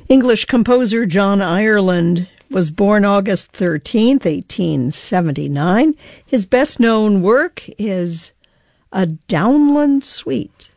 English composer John Ireland was born August 13th, 1879. His best-known work is A Downland Suite.